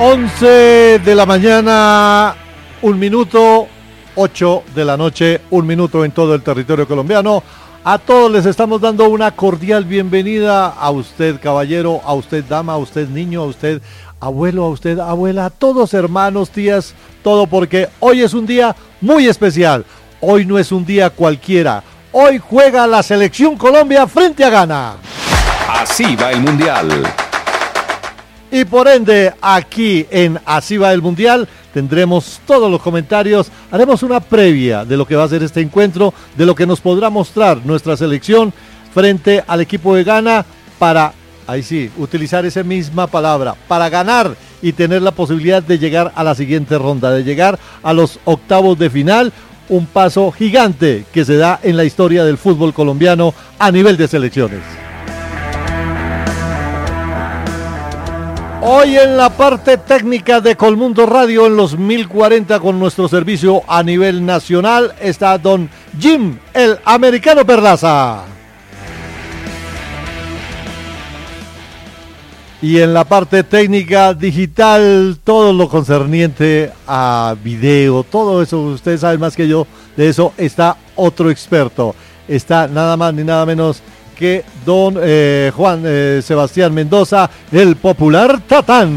11 de la mañana, 1 minuto, 8 de la noche, 1 minuto en todo el territorio colombiano. A todos les estamos dando una cordial bienvenida, a usted caballero, a usted dama, a usted niño, a usted abuelo, a usted abuela, a todos hermanos, tías, todo, porque hoy es un día muy especial. Hoy no es un día cualquiera. Hoy juega la selección Colombia frente a Ghana. Así va el Mundial. Y por ende, aquí en Así va el Mundial, tendremos todos los comentarios, haremos una previa de lo que va a ser este encuentro, de lo que nos podrá mostrar nuestra selección frente al equipo de Ghana para, ahí sí, utilizar esa misma palabra, para ganar y tener la posibilidad de llegar a la siguiente ronda, de llegar a los octavos de final, un paso gigante que se da en la historia del fútbol colombiano a nivel de selecciones. Hoy en la parte técnica de Colmundo Radio en los 1040 con nuestro servicio a nivel nacional está don Jim, el americano Perlaza. Y en la parte técnica digital, todo lo concerniente a video, todo eso, ustedes saben más que yo, de eso está otro experto. Está nada más ni nada menos que don Juan Sebastián Mendoza, el popular Tatán.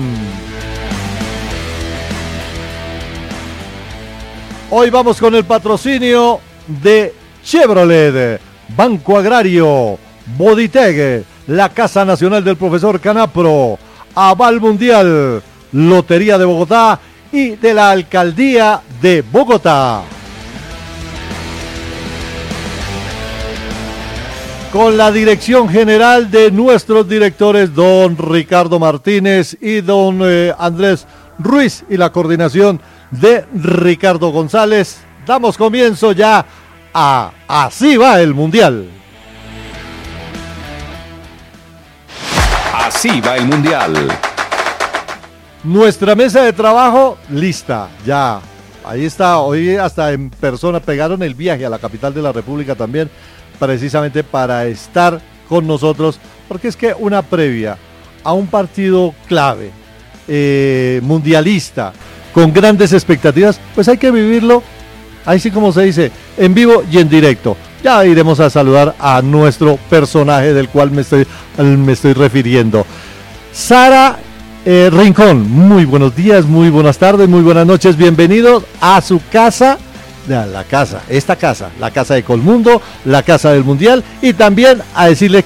Hoy vamos con el patrocinio de Chevrolet, Banco Agrario, Boditeg, la Casa Nacional del Profesor Canapro, Aval Mundial, Lotería de Bogotá y de la Alcaldía de Bogotá. Con la dirección general de nuestros directores, don Ricardo Martínez y don Andrés Ruiz, y la coordinación de Ricardo González, damos comienzo ya a Así va el Mundial. Así va el Mundial. Nuestra mesa de trabajo lista, ya. Ahí está, hoy hasta en persona pegaron el viaje a la capital de la República también, precisamente para estar con nosotros, porque es que una previa a un partido clave, mundialista, con grandes expectativas, pues hay que vivirlo, ahí sí como se dice, en vivo y en directo. Ya iremos a saludar a nuestro personaje del cual me estoy refiriendo. Sara Rincón, muy buenos días, muy buenas tardes, muy buenas noches, bienvenidos a su casa, la casa de Colmundo, la casa del Mundial, y también a decirle